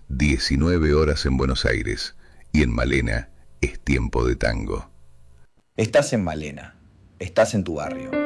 19 horas en Buenos Aires y en Malena es tiempo de tango. Estás en Malena, estás en tu barrio.